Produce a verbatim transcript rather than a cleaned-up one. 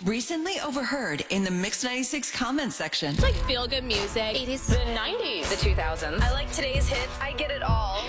Recently overheard in the Mix ninety-six comments section. It's like feel-good music. eighties. The nineties. The two thousands. I like today's hits. I get it all.